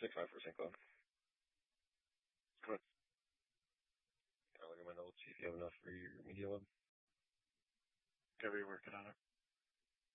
6.5 for St. Cloud. Come on. I'll look at my notes, see if you have enough for your media web. Okay, we're working on it.